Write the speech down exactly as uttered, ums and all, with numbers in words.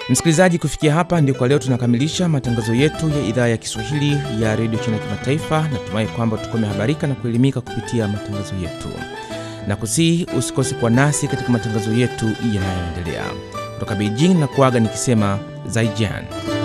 Msikilizaji, kufikia hapa ndio kwa leo tunakamilisha matangazo yetu ya idhaa ya Kiswahili ya Radio China Kimataifa. Natumai kwamba tuko tumehabarika na kuelimika kupitia matangazo yetu. Na kusihi usikose kwa nasi katika matangazo yetu yanayoendelea. Kutoka Beijing na kuaga nikisema Zaijian.